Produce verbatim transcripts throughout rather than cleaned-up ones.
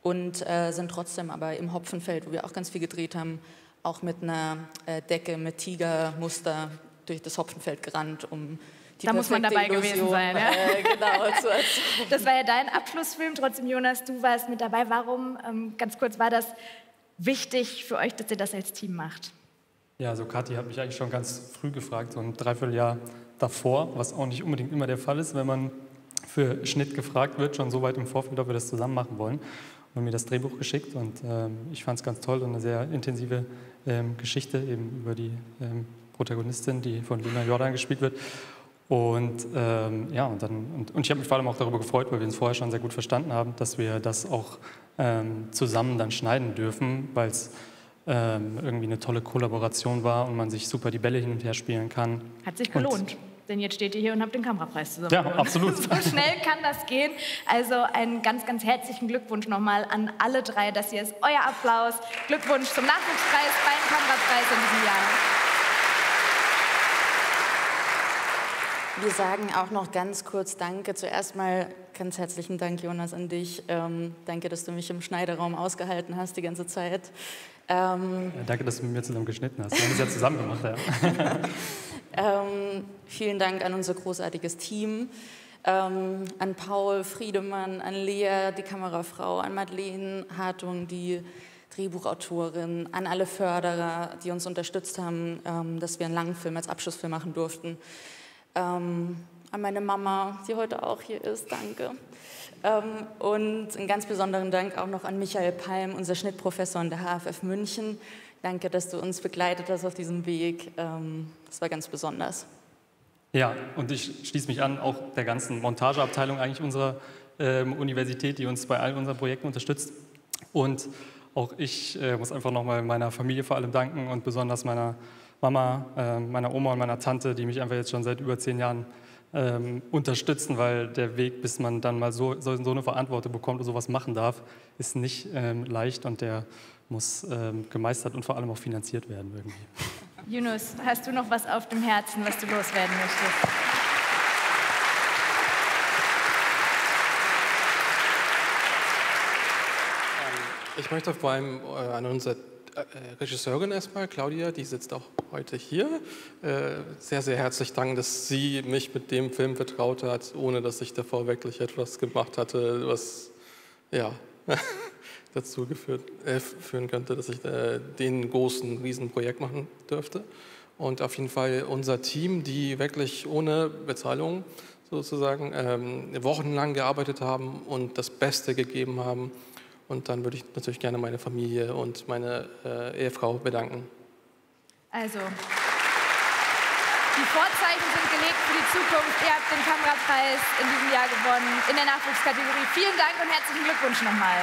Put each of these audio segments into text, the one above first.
und äh, sind trotzdem aber im Hopfenfeld, wo wir auch ganz viel gedreht haben, auch mit einer äh, Decke mit Tigermuster durch das Hopfenfeld gerannt, um die da muss man dabei Illusion, gewesen sein. Ja? Äh, genau, zu erzeugen. Das war ja dein Abschlussfilm, trotzdem Jonas, du warst mit dabei. Warum, ähm, ganz kurz, war das wichtig für euch, dass ihr das als Team macht? Ja, also Kathi hat mich eigentlich schon ganz früh gefragt, so ein Dreivierteljahr davor, was auch nicht unbedingt immer der Fall ist, wenn man für Schnitt gefragt wird, schon so weit im Vorfeld, ob wir das zusammen machen wollen. Und mir das Drehbuch geschickt und ähm, ich fand es ganz toll und eine sehr intensive ähm, Geschichte eben über die ähm, Protagonistin, die von Lena Jordan gespielt wird. Und ähm, ja, und, dann, und, und ich habe mich vor allem auch darüber gefreut, weil wir uns vorher schon sehr gut verstanden haben, dass wir das auch ähm, zusammen dann schneiden dürfen, weil es ähm, irgendwie eine tolle Kollaboration war und man sich super die Bälle hin und her spielen kann. Hat sich gelohnt. Und denn jetzt steht ihr hier und habt den Kamerapreis zusammen. Ja, absolut. So schnell kann das gehen. Also einen ganz, ganz herzlichen Glückwunsch nochmal an alle drei. Das hier ist euer Applaus. Glückwunsch zum Nachwuchspreis beim Kamerapreis in diesem Jahr. Wir sagen auch noch ganz kurz Danke. Zuerst mal ganz herzlichen Dank, Jonas, an dich. Ähm, danke, dass du mich im Schneideraum ausgehalten hast die ganze Zeit. Ähm, ja, danke, dass du mit mir zusammen geschnitten hast. Wir haben es ja zusammen gemacht. Ja. ähm, vielen Dank an unser großartiges Team. Ähm, an Paul Friedemann, an Lea, die Kamerafrau, an Madeleine Hartung, die Drehbuchautorin, an alle Förderer, die uns unterstützt haben, ähm, dass wir einen langen Film als Abschlussfilm machen durften. Ähm, an meine Mama, die heute auch hier ist, danke. Ähm, und einen ganz besonderen Dank auch noch an Michael Palm, unser Schnittprofessor an der H F F München. Danke, dass du uns begleitet hast auf diesem Weg. Ähm, das war ganz besonders. Ja, und ich schließe mich an, auch der ganzen Montageabteilung eigentlich unserer ähm, Universität, die uns bei all unseren Projekten unterstützt. Und auch ich äh, muss einfach nochmal meiner Familie vor allem danken und besonders meiner Mama, äh, meiner Oma und meiner Tante, die mich einfach jetzt schon seit über zehn Jahren ähm, unterstützen, weil der Weg, bis man dann mal so, so, so eine Verantwortung bekommt und sowas machen darf, ist nicht ähm, leicht und der muss ähm, gemeistert und vor allem auch finanziert werden irgendwie. Yunus, hast du noch was auf dem Herzen, was du loswerden möchtest? Ich möchte vor allem äh, an unsere äh, Regisseurin erstmal, Claudia, die sitzt auch heute hier, äh, sehr, sehr herzlich danken, dass sie mich mit dem Film vertraut hat, ohne dass ich davor wirklich etwas gemacht hatte, was ja, dazu geführt, äh, führen könnte, dass ich äh, den großen Riesenprojekt machen dürfte. Und auf jeden Fall unser Team, die wirklich ohne Bezahlung sozusagen ähm, wochenlang gearbeitet haben und das Beste gegeben haben. Und dann würde ich natürlich gerne meine Familie und meine äh, Ehefrau bedanken. Also, die Vorzeichen sind gelegt für die Zukunft. Ihr habt den Kamerapreis in diesem Jahr gewonnen, in der Nachwuchskategorie. Vielen Dank und herzlichen Glückwunsch nochmal.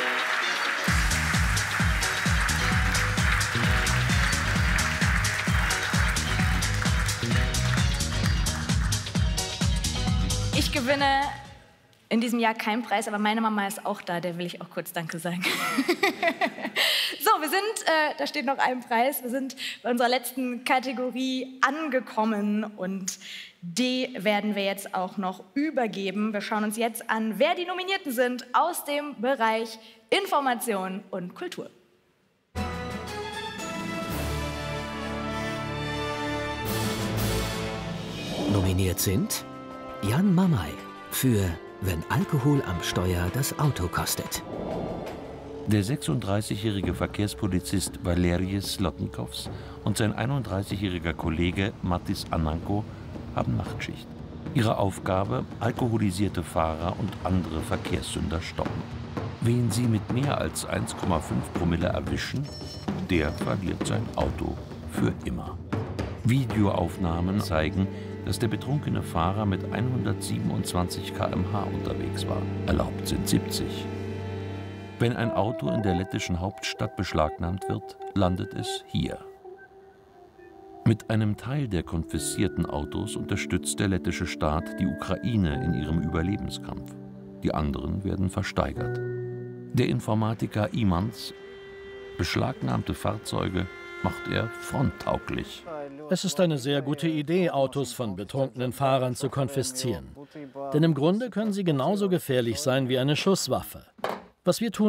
Ich gewinne in diesem Jahr keinen Preis, aber meine Mama ist auch da, der will ich auch kurz Danke sagen. So, wir sind, äh, da steht noch ein Preis, wir sind bei unserer letzten Kategorie angekommen und die werden wir jetzt auch noch übergeben. Wir schauen uns jetzt an, wer die Nominierten sind aus dem Bereich Information und Kultur. Nominiert sind Jan Mamay für Wenn Alkohol am Steuer das Auto kostet. Der sechsunddreißigjährige Verkehrspolizist Valerijs Slotnikovs und sein einunddreißigjähriger Kollege Mattis Ananko haben Nachtschicht. Ihre Aufgabe: alkoholisierte Fahrer und andere Verkehrssünder stoppen. Wen sie mit mehr als eins Komma fünf Promille erwischen, der verliert sein Auto für immer. Videoaufnahmen zeigen, dass der betrunkene Fahrer mit hundertsiebenundzwanzig Kilometer pro Stunde unterwegs war. Erlaubt sind siebzig. Wenn ein Auto in der lettischen Hauptstadt beschlagnahmt wird, landet es hier. Mit einem Teil der konfiszierten Autos unterstützt der lettische Staat die Ukraine in ihrem Überlebenskampf. Die anderen werden versteigert. Der Informatiker Imants beschlagnahmte Fahrzeuge macht er fronttauglich. Es ist eine sehr gute Idee, Autos von betrunkenen Fahrern zu konfiszieren. Denn im Grunde können sie genauso gefährlich sein wie eine Schusswaffe. Was wir tun